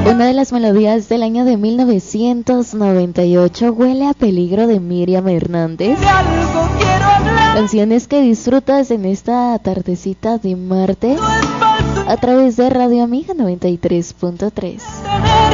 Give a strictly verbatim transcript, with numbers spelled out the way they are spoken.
Una de las melodías del año de mil novecientos noventa y ocho, Huele a Peligro, de Miriam Hernández. Canciones que disfrutas en esta tardecita de martes a través de Radio Amiga noventa y tres punto tres.